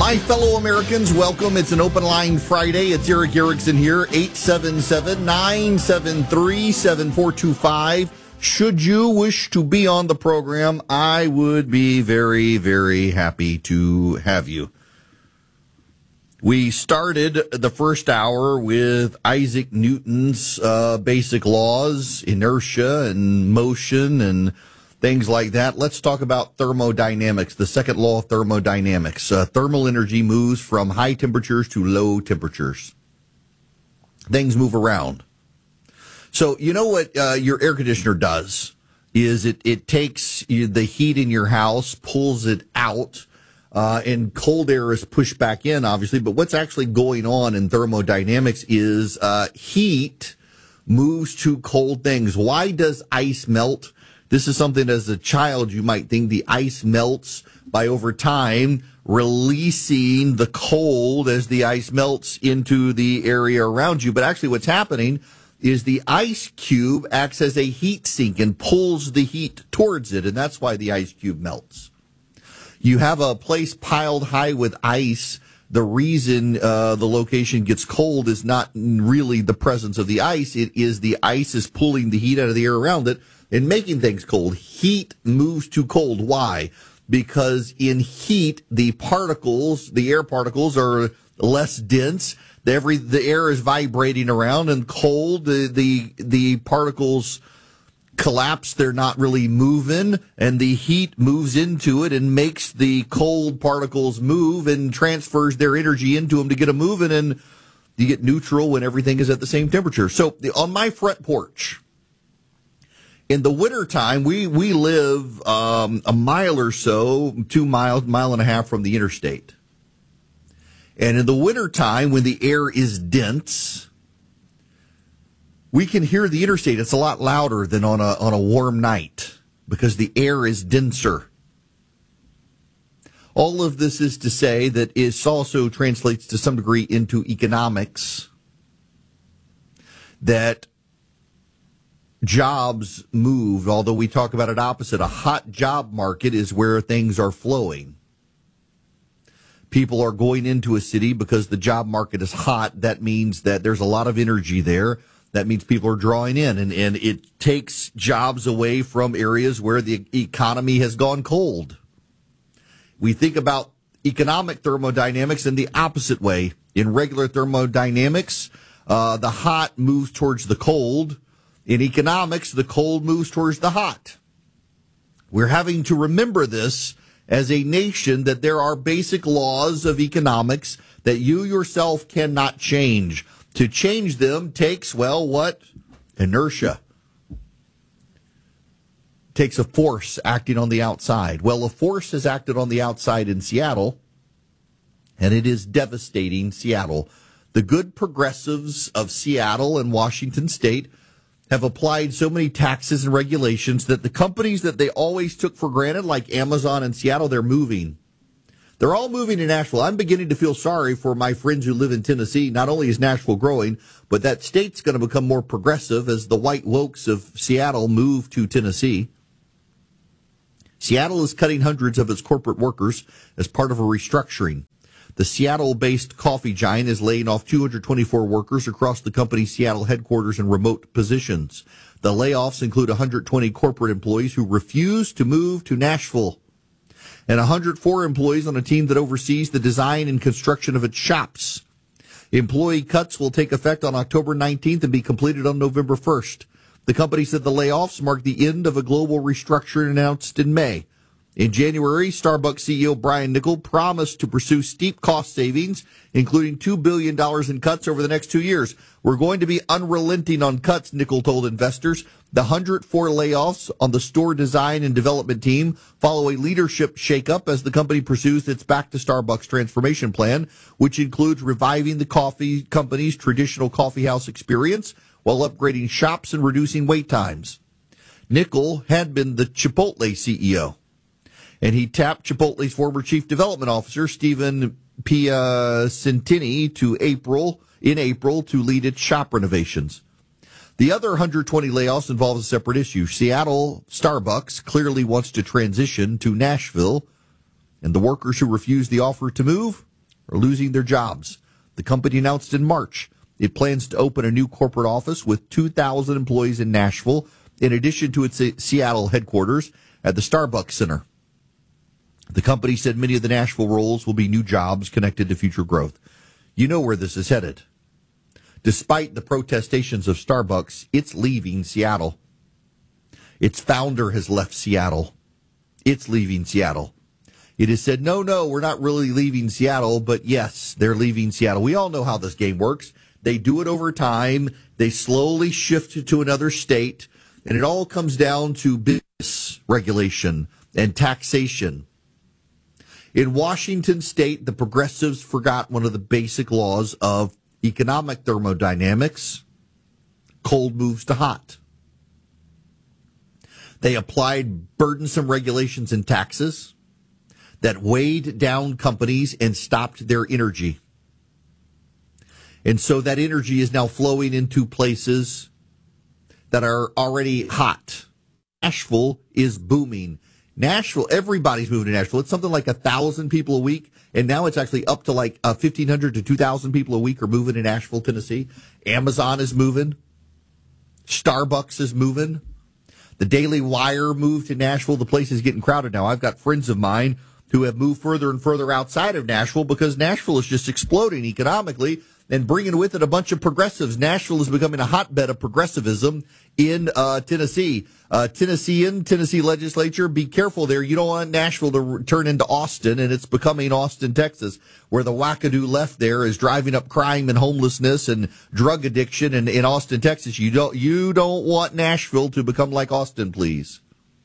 My fellow Americans, welcome. It's an open line Friday. It's Erick Erickson here, 877-973-7425. Should you wish to be on the program, I would be very, very happy to have you. We started the first hour with Isaac Newton's basic laws, inertia and motion and things like that. Let's talk about thermodynamics, the second law of thermodynamics. Thermal energy moves from high temperatures to low temperatures. Things move around. So you know what your air conditioner does is it takes the heat in your house, pulls it out, and cold air is pushed back in, obviously. But what's actually going on in thermodynamics is heat moves to cold things. Why does ice melt? This is something as a child you might think the ice melts by over time releasing the cold as the ice melts into the area around you. But actually what's happening is the ice cube acts as a heat sink and pulls the heat towards it, and that's why the ice cube melts. You have a place piled high with ice. The reason the location gets cold is not really the presence of the ice. It is the ice is pulling the heat out of the air around it and making things cold. Heat moves to cold. Why? Because in heat, the air particles are less dense. The air is vibrating around, and cold, the particles collapse. They're not really moving, and the heat moves into it and makes the cold particles move and transfers their energy into them to get them moving, and you get neutral when everything is at the same temperature. So on my front porch, in the wintertime, we live a mile or so, 2 miles, mile and a half from the interstate. And in the wintertime, when the air is dense, we can hear the interstate. It's a lot louder than on a warm night because the air is denser. All of this is to say that it also translates to some degree into economics, that jobs move, although we talk about it opposite. A hot job market is where things are flowing. People are going into a city because the job market is hot. That means that there's a lot of energy there. That means people are drawing in, and it takes jobs away from areas where the economy has gone cold. We think about economic thermodynamics in the opposite way. In regular thermodynamics, the hot moves towards the cold. In economics, the cold moves towards the hot. We're having to remember this as a nation, that there are basic laws of economics that you yourself cannot change. To change them takes, what? Inertia. Takes a force acting on the outside. Well, a force has acted on the outside in Seattle, and it is devastating Seattle. The good progressives of Seattle and Washington State have applied so many taxes and regulations that the companies that they always took for granted, like Amazon in Seattle, they're moving. They're all moving to Nashville. I'm beginning to feel sorry for my friends who live in Tennessee. Not only is Nashville growing, but that state's going to become more progressive as the white wokes of Seattle move to Tennessee. Seattle is cutting hundreds of its corporate workers as part of a restructuring. The Seattle-based coffee giant is laying off 224 workers across the company's Seattle headquarters in remote positions. The layoffs include 120 corporate employees who refuse to move to Nashville, and 104 employees on a team that oversees the design and construction of its shops. Employee cuts will take effect on October 19th and be completed on November 1st. The company said the layoffs mark the end of a global restructuring announced in May. In January, Starbucks CEO Brian Niccol promised to pursue steep cost savings, including $2 billion in cuts over the next 2 years. We're going to be unrelenting on cuts, Niccol told investors. The 104 layoffs on the store design and development team follow a leadership shakeup as the company pursues its Back to Starbucks transformation plan, which includes reviving the coffee company's traditional coffeehouse experience while upgrading shops and reducing wait times. Niccol had been the Chipotle CEO, and he tapped Chipotle's former chief development officer, Stephen Piacentini, in April to lead its shop renovations. The other 120 layoffs involve a separate issue. Seattle Starbucks clearly wants to transition to Nashville, and the workers who refuse the offer to move, are losing their jobs. The company announced in March it plans to open a new corporate office with 2,000 employees in Nashville, in addition to its Seattle headquarters at the Starbucks Center. The company said many of the Nashville roles will be new jobs connected to future growth. You know where this is headed. Despite the protestations of Starbucks, it's leaving Seattle. Its founder has left Seattle. It's leaving Seattle. It has said, no, we're not really leaving Seattle, but yes, they're leaving Seattle. We all know how this game works. They do it over time. They slowly shift to another state, and it all comes down to business regulation and taxation. In Washington state, the progressives forgot one of the basic laws of economic thermodynamics. Cold moves to hot. They applied burdensome regulations and taxes that weighed down companies and stopped their energy. And so that energy is now flowing into places that are already hot. Nashville is booming. Nashville, everybody's moving to Nashville. It's something like 1,000 people a week, and now it's actually up to like 1,500 to 2,000 people a week are moving to Nashville, Tennessee. Amazon is moving. Starbucks is moving. The Daily Wire moved to Nashville. The place is getting crowded now. I've got friends of mine who have moved further and further outside of Nashville because Nashville is just exploding economically and bringing with it a bunch of progressives. Nashville is becoming a hotbed of progressivism in Tennessee. Tennessee legislature, be careful there. You don't want Nashville to turn into Austin, and it's becoming Austin, Texas, where the wackadoo left there is driving up crime and homelessness and drug addiction. And in Austin, Texas, you don't want Nashville to become like Austin, please.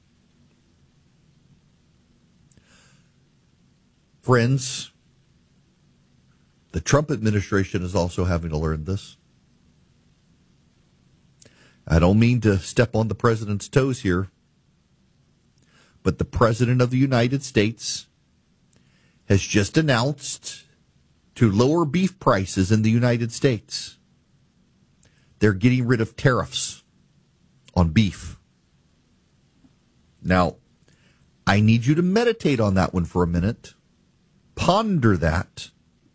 Friends, the Trump administration is also having to learn this. I don't mean to step on the president's toes here, but the president of the United States has just announced to lower beef prices in the United States. They're getting rid of tariffs on beef. Now, I need you to meditate on that one for a minute. Ponder that.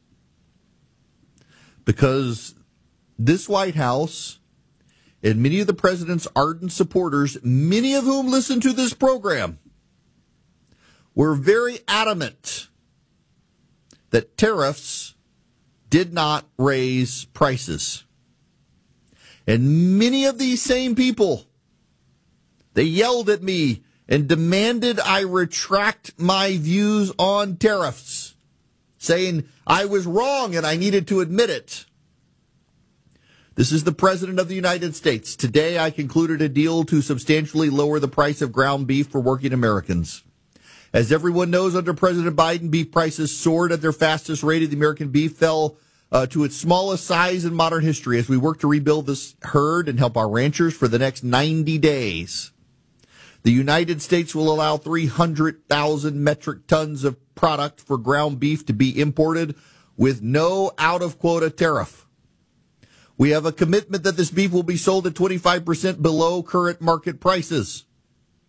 Because this White House and many of the president's ardent supporters, many of whom listen to this program, were very adamant that tariffs did not raise prices. And many of these same people, they yelled at me and demanded I retract my views on tariffs, saying I was wrong and I needed to admit it. This is the President of the United States. Today, I concluded a deal to substantially lower the price of ground beef for working Americans. As everyone knows, under President Biden, beef prices soared at their fastest rate. The American beef fell to its smallest size in modern history as we work to rebuild this herd and help our ranchers for the next 90 days. The United States will allow 300,000 metric tons of product for ground beef to be imported with no out-of-quota tariff. We have a commitment that this beef will be sold at 25% below current market prices.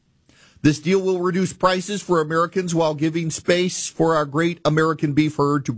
This deal will reduce prices for Americans while giving space for our great American beef herd to